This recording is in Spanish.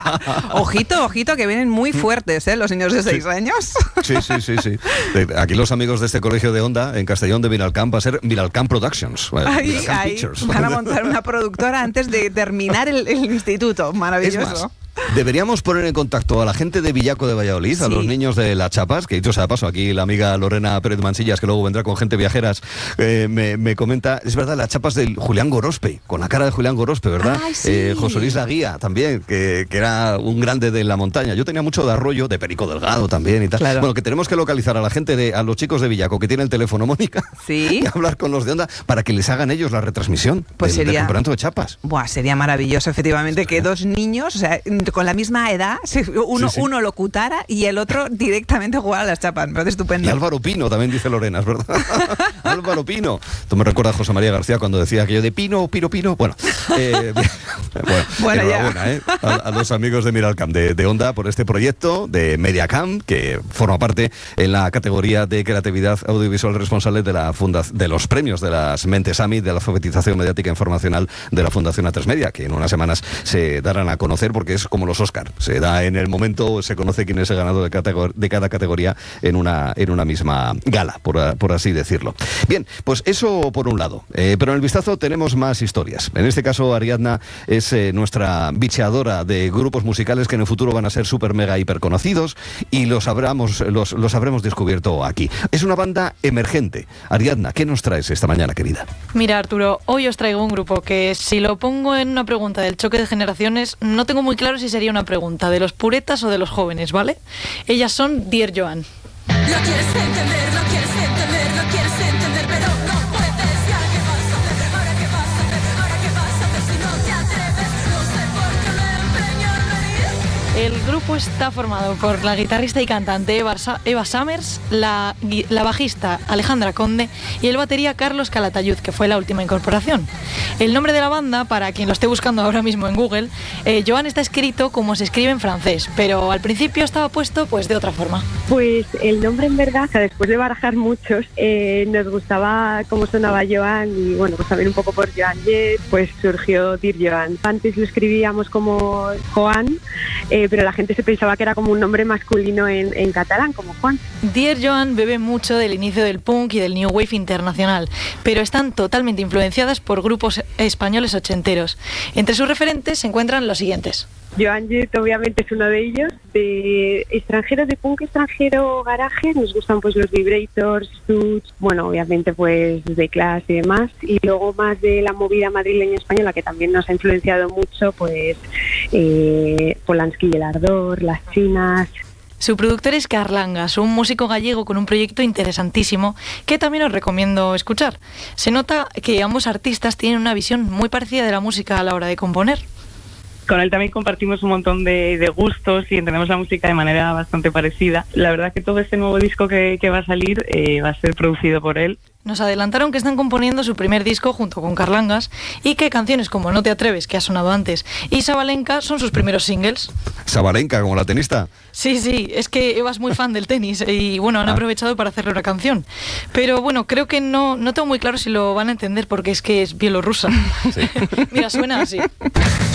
Ojito, que vienen muy fuertes, los niños de 6 años. Sí. Aquí los amigos de este colegio de Onda, en Castellón de Miralcamp, va a ser Miralcamp Productions. Ahí van a montar una productora antes de terminar el instituto. Maravilloso. Es más, deberíamos poner en contacto a la gente de Villaco de Valladolid, sí, a los niños de Las Chapas, que dicho sea de paso, aquí la amiga Lorena Pérez Mansillas, que luego vendrá con gente viajeras, me comenta, es verdad, Las Chapas del Julián Gorospe, con la cara de Julián Gorospe, ¿verdad? Ay, sí. José Luis Laguía también, que era un grande de la montaña. Yo tenía mucho de Arroyo, de Perico Delgado también y tal. Claro. Bueno, que tenemos que localizar a la gente, a los chicos de Villaco, que tiene el teléfono, Mónica, sí, y hablar con los de Onda para que les hagan ellos la retransmisión del campeonato de chapas. Buah, sería maravilloso, efectivamente, que dos niños, o sea, con la misma edad, uno locutara y el otro directamente jugara a las chapas. Me parece estupendo. Y Álvaro Pino, también dice Lorena, es verdad. Álvaro Pino. Tú me recuerdas a José María García cuando decía aquello de Pino. Bueno, enhorabuena, a los amigos de Miralcamp, de Onda, por este proyecto de Mediacamp, que forma parte en la categoría de creatividad audiovisual responsable de los premios de las Mentes Summit, de la alfabetización mediática e informacional de la Fundación A3 Media, que en unas semanas se darán a conocer, porque es como los Oscar. Se da en el momento, se conoce quién es el ganador de cada categoría en una misma gala, por así decirlo. Bien, pues eso por un lado. Pero en el vistazo tenemos más historias. En este caso, Ariadna es nuestra bicheadora de grupos musicales que en el futuro van a ser súper mega hiper conocidos y los habremos descubierto aquí. Es una banda emergente. Ariadna, ¿qué nos traes esta mañana, querida? Mira, Arturo, hoy os traigo un grupo que, si lo pongo en una pregunta del choque de generaciones, no tengo muy claro si sería una pregunta de los puretas o de los jóvenes, ¿vale? Ellas son Dear Joan. No quieres entender, no quieres entender, no quieres entender, pero no puedes. ¿Ya qué vas a hacer? ¿Ahora qué vas a hacer? ¿Ahora qué vas a hacer si no te atreves? No sé por qué me empeño en venir. El grupo está formado por la guitarrista y cantante Eva Summers, la bajista Alejandra Conde y el batería Carlos Calatayud, que fue la última incorporación. El nombre de la banda, para quien lo esté buscando ahora mismo en Google, Joan está escrito como se escribe en francés, pero al principio estaba puesto pues de otra forma. Pues el nombre, en verdad, o sea, después de barajar muchos, nos gustaba cómo sonaba Joan y bueno, pues también un poco por Joan Jett, pues surgió Dear Joan. Antes lo escribíamos como Joan, pero la gente se pensaba que era como un nombre masculino en catalán, como Juan. Dear Joan bebe mucho del inicio del punk y del new wave internacional, pero están totalmente influenciadas por grupos españoles ochenteros. Entre sus referentes se encuentran los siguientes. Joan Jett obviamente es uno de ellos. De extranjeros, de punk extranjero garaje, nos gustan pues los Vibrators, Stooges, bueno, obviamente pues The Clash y demás. Y luego más de la movida madrileña española, que también nos ha influenciado mucho, pues Polanski y el Ardor, Las Chinas. Su productor es Carlangas, un músico gallego con un proyecto interesantísimo que también os recomiendo escuchar. Se nota que ambos artistas tienen una visión muy parecida de la música a la hora de componer. Con él también compartimos un montón de gustos y entendemos la música de manera bastante parecida. La verdad que todo este nuevo disco que va a salir va a ser producido por él. Nos adelantaron que están componiendo su primer disco junto con Carlangas y que canciones como No te atreves, que ha sonado antes, y Sabalenka son sus primeros singles. ¿Sabalenka, como la tenista? Sí, es que Eva es muy fan del tenis y bueno, han aprovechado para hacerle una canción. Pero bueno, creo que no tengo muy claro si lo van a entender porque es que es bielorrusa. Sí. Mira, suena así.